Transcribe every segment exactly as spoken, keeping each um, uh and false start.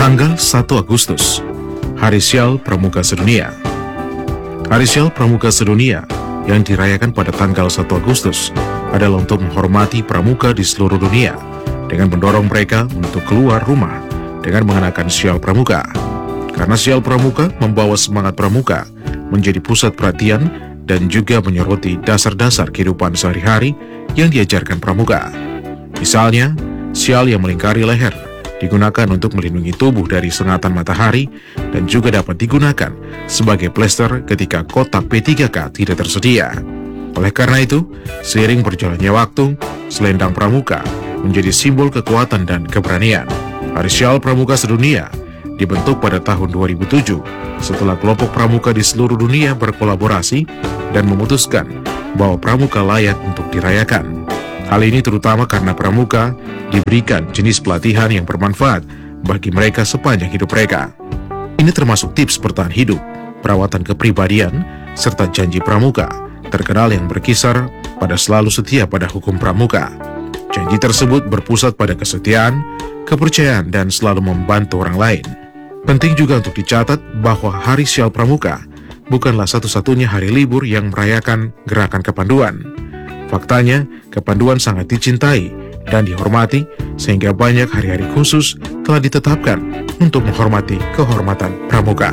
Tanggal satu Agustus, Hari Sial Pramuka Sedunia. Hari Sial Pramuka Sedunia yang dirayakan pada tanggal satu Agustus adalah untuk menghormati pramuka di seluruh dunia dengan mendorong mereka untuk keluar rumah dengan mengenakan sial pramuka. Karena sial pramuka membawa semangat pramuka menjadi pusat perhatian dan juga menyoroti dasar-dasar kehidupan sehari-hari yang diajarkan pramuka. Misalnya, sial yang melingkari leher digunakan untuk melindungi tubuh dari sengatan matahari dan juga dapat digunakan sebagai plester ketika kotak P tiga K tidak tersedia. Oleh karena itu, seiring berjalannya waktu, selendang pramuka menjadi simbol kekuatan dan keberanian. Hari Sial Pramuka Sedunia dibentuk pada tahun dua ribu tujuh setelah kelompok pramuka di seluruh dunia berkolaborasi dan memutuskan bahwa pramuka layak untuk dirayakan. Hal ini terutama karena pramuka diberikan jenis pelatihan yang bermanfaat bagi mereka sepanjang hidup mereka. Ini termasuk tips bertahan hidup, perawatan kepribadian, serta janji pramuka, terkenal yang berkisar pada selalu setia pada hukum pramuka. Janji tersebut berpusat pada kesetiaan, kepercayaan, dan selalu membantu orang lain. Penting juga untuk dicatat bahwa Hari Sial Pramuka bukanlah satu-satunya hari libur yang merayakan gerakan kepanduan. Faktanya, kepanduan sangat dicintai dan dihormati, sehingga banyak hari-hari khusus telah ditetapkan untuk menghormati kehormatan pramuka.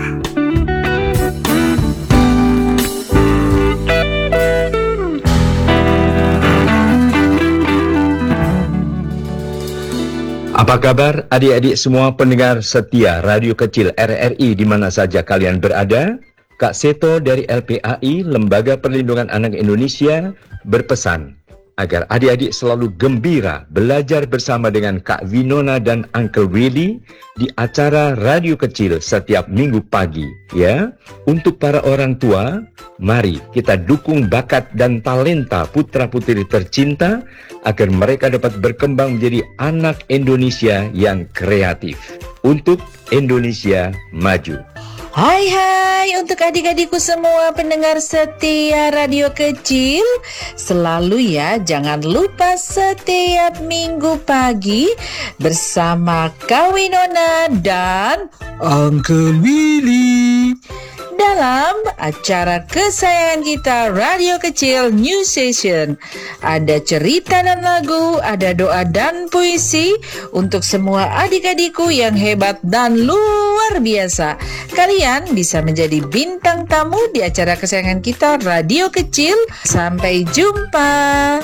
Apa kabar adik-adik semua pendengar setia Radio Kecil R R I di mana saja kalian berada? Kak Seto dari L P A I, Lembaga Perlindungan Anak Indonesia, berpesan agar adik-adik selalu gembira belajar bersama dengan Kak Winona dan Uncle Willy di acara Radio Kecil setiap minggu pagi, ya. Untuk para orang tua, mari kita dukung bakat dan talenta putra-putri tercinta agar mereka dapat berkembang menjadi anak Indonesia yang kreatif. Untuk Indonesia maju. Hai hai untuk adik-adikku semua pendengar setia Radio Kecil. Selalu ya, jangan lupa setiap minggu pagi bersama Kak Winona dan Uncle Willy dalam acara kesayangan kita Radio Kecil New Session. Ada cerita dan lagu, ada doa dan puisi untuk semua adik-adikku yang hebat dan luar biasa. Kalian bisa menjadi bintang tamu di acara kesayangan kita Radio Kecil. Sampai jumpa.